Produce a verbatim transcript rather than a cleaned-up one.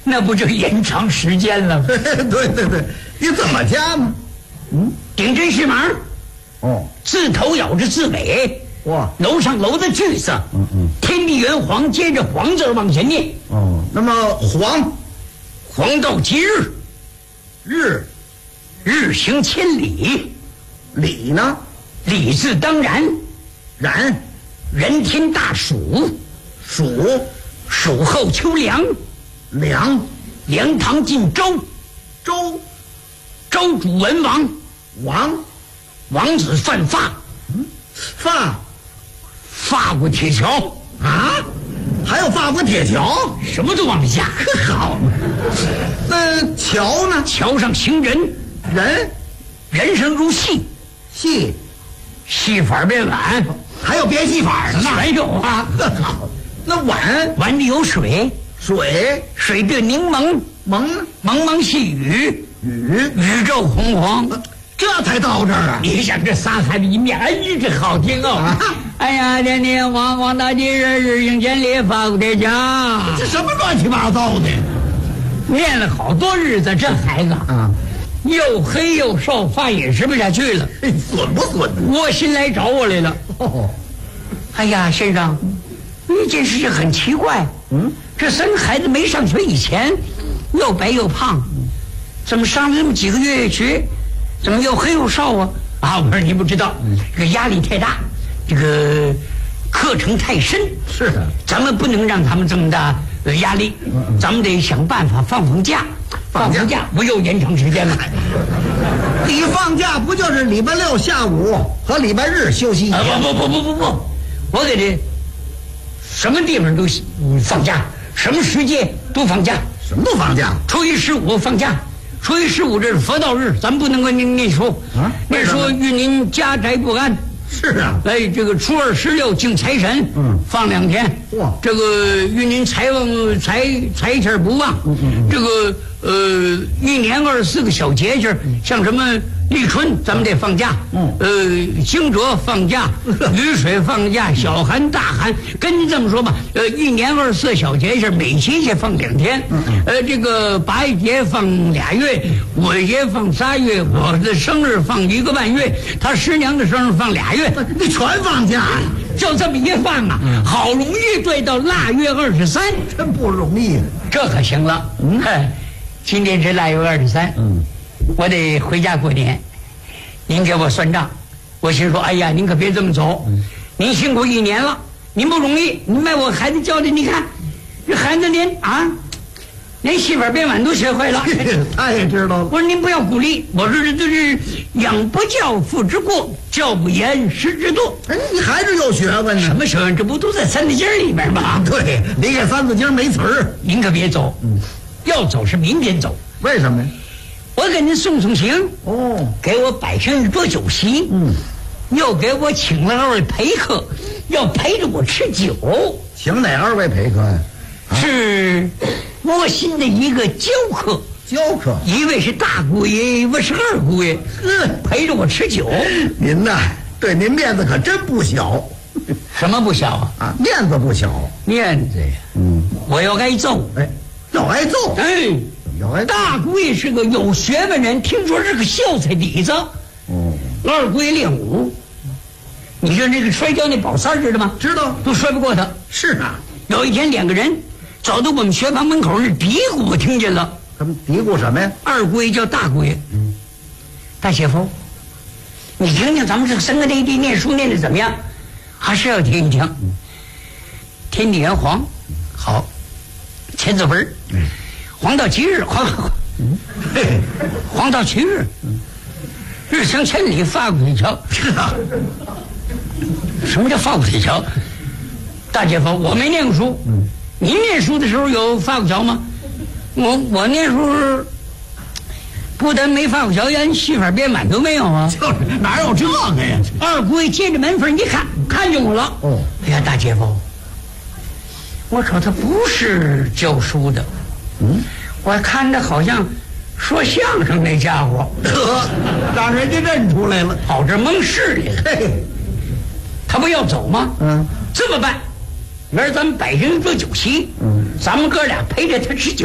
那不就延长时间了吗？ 对对对，你怎么加呢？ 嗯，顶针是忙。 哦， 自头咬着自尾。 哇， 楼上楼的句子。嗯嗯，天地元皇，接着皇字往前念。 哦，那么皇， 黄道吉日， 日， 日行千里。 礼呢？ 礼字当然。 然， 人天大暑。 暑， 暑后秋凉。 凉， 凉堂进周。 周， 周主文王。 王， 王子犯发。 嗯，发， 发过铁桥啊？还有发过铁桥？ 什么都往下。 好，那桥呢？ 桥上行人。 人， 人生如戏。 戏， 戏法变碗。 还有变戏法的呢？ 全有啊。 好，那碗， 碗里有水。 水， 水对柠檬。 蒙， 蒙蒙细雨。 雨， 宇宙洪荒。 这才到这儿啊！ 你想这仨孩子一面，哎呀，这好听哦！啊、哎呀，天天黄黄大吉日，日行千里，发过铁桥。 这什么乱七八糟的？ 念了好多日子，这孩子啊，又黑又瘦，发也吃不下去了。 损不损？ 窝心来找我来了。 哦， 哎呀，先生，一件事情很奇怪。嗯，这三个孩子没上学以前，又白又胖，怎么上了这么几个月学？怎么又黑又瘦啊？啊，我说你不知道，这个压力太大，这个课程太深。 是的， 咱们不能让他们这么大呃压力，咱们得想办法放放假。放放假不又延长时间吗？ 你放假不就是礼拜六下午和礼拜日休息一天？ 啊、不不不不不不，我给这什么地方都放假，什么时间都放假， 什么都放假。 初一十五放假。初一十五这是佛道日，咱们不能够念念书啊！念书与您家宅不安。 是啊， 哎，这个初二十六敬财神，嗯，放两天。哇，这个与您财旺财财气不旺。嗯嗯，这个呃，一年二十四个小节气，像什么立春，咱们得放假。嗯，呃，惊蛰放假，雨水放假，小寒大寒。跟您这么说吧，呃，一年二十四小节气，每节气放两天。嗯嗯，呃，这个八一节放俩月，五一节放仨月，我的生日放一个半月，他师娘的生日放俩月。 你全放假呀？ 就这么一放啊，嗯、好容易对到腊月二十三， 真不容易。 这可行了。嗯，今天是腊月二十三，嗯，我得回家过年。您给我算账。我心说，哎呀，您可别这么走，嗯、您辛苦一年了，您不容易。您把我孩子教的，你看，这孩子连啊。连戏法编碗都学会了， 他也知道了。 我说您不要鼓励，我说这这是养不教父之过，教不严师之惰。 哎，你还是有学问呢。 什么学问？这不都在《三字经》里面吗？ 对，你给《三字经》没词儿。 您可别走，嗯，要走是明天走。 为什么呀？ 我给您送送行哦， 给我摆上一桌酒席，嗯，又给我请了二位陪客，要陪着我吃酒。 请哪二位陪客呀？ 是窝心的一个教客， 教客， 一位是大姑爷，一位是二姑爷，嗯，陪着我吃酒。 您呐，对您面子可真不小。 什么不小啊？ 啊，面子不小。 面子呀，嗯，我要挨揍。 哎，要挨揍。 哎， 要挨揍。 大姑爷是个有学问人，听说是个秀才底子。哦，二姑爷练武。你说那个摔跤那宝三知道吗？ 知道， 都摔不过他。 是啊， 有一天两个人走到我们学房门口那嘀咕，我听见了。 他们嘀咕什么呀？ 二姑爷叫大姑爷。嗯，大姐夫，你听听咱们这个三个内地念书念的怎么样？还是要听一听。嗯，天地元皇，好，千字文。嗯，黄道吉日，黄，嗯，黄道吉日，嗯，日行千里，发过铁桥。是啊，什么叫发过铁桥？大姐夫，我没念过书。嗯，您念书的时候有发过桥吗？我我念书不但没发过桥，连戏法编满都没有啊！ 就是哪有这个呀？ 二姑爷接着门缝一看，看见我了。哦，哎呀，大姐夫，我瞅他不是教书的，嗯，我看他好像说相声那家伙， 呵，让人家认出来了， 跑这蒙事来了。嘿，他不要走吗？嗯，这么办？明儿咱们摆上一桌酒席，嗯，咱们哥俩陪着他吃酒。